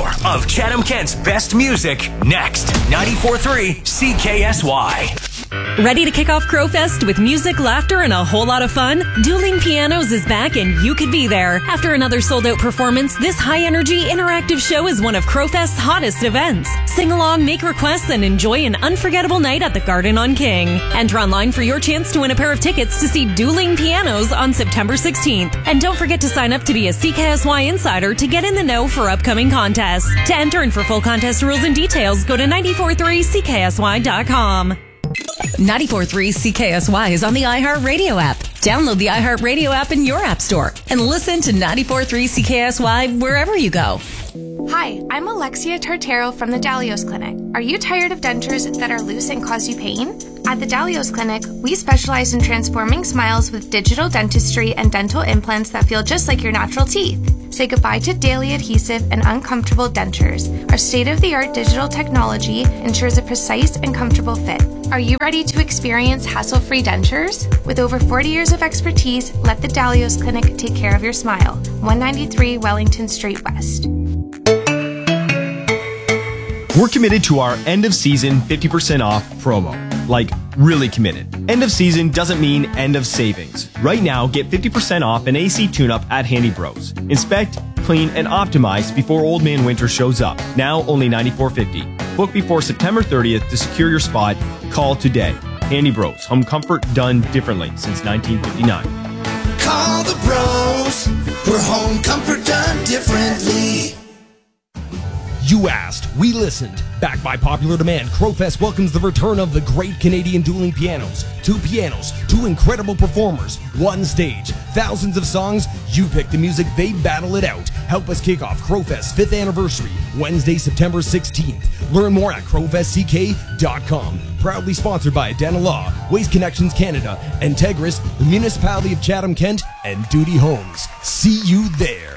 More of Chatham-Kent's best music next. 94.3 CKSY. Ready to kick off Crowfest with music, laughter, and a whole lot of fun? Dueling Pianos is back and you could be there. After another sold-out performance, this high-energy, interactive show is one of Crowfest's hottest events. Sing along, make requests, and enjoy an unforgettable night at the Garden on King. Enter online for your chance to win a pair of tickets to see Dueling Pianos on September 16th. And don't forget to sign up to be a CKSY Insider to get in the know for upcoming contests. To enter and for full contest rules and details, go to 943CKSY.com. 94.3 CKSY is on the iHeartRadio app. Download the iHeartRadio app in your app store and listen to 94.3 CKSY wherever you go. Hi, I'm Alexia Tartero from the Dalios Clinic. Are you tired of dentures that are loose and cause you pain? At the Dalios Clinic, we specialize in transforming smiles with digital dentistry and dental implants that feel just like your natural teeth. Say goodbye to daily adhesive and uncomfortable dentures. Our state-of-the-art digital technology ensures a precise and comfortable fit. Are you ready to experience hassle-free dentures? With over 40 years of expertise, let the Dalios Clinic take care of your smile. 193 Wellington Street West. We're committed to our end of season 50% off promo. Like, really committed. End of season doesn't mean end of savings. Right now, get 50% off an AC tune-up at Handy Bros. Inspect, clean, and optimize before Old Man Winter shows up. Now only $94.50. Book before September 30th to secure your spot. Call today. Handy Bros. Home comfort done differently since 1959. Call the bros. For home comfort done differently. You asked, we listened. Backed by popular demand, Crowfest welcomes the return of the great Canadian dueling pianos. 2 pianos, 2 incredible performers, 1 stage, thousands of songs. You pick the music, they battle it out. Help us kick off Crowfest's 5th anniversary, Wednesday, September 16th. Learn more at crowfestck.com. Proudly sponsored by Adana Law, Waste Connections Canada, Integris, the Municipality of Chatham-Kent, and Duty Homes. See you there.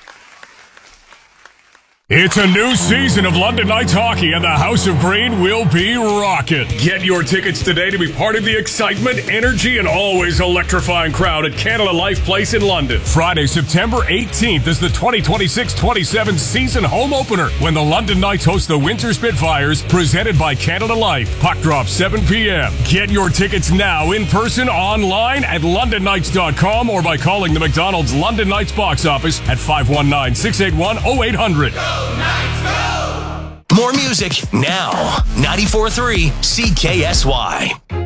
It's a new season of London Knights hockey, and the House of Green will be rocking. Get your tickets today to be part of the excitement, energy, and always electrifying crowd at Canada Life Place in London. Friday, September 18th is the 2026-27 season home opener when the London Knights host the Windsor Spitfires, presented by Canada Life. Puck drop 7 p.m. Get your tickets now in person, online at londonnights.com, or by calling the McDonald's London Knights box office at 519-681-0800. Knights, go! More music now. 94.3 CKSY.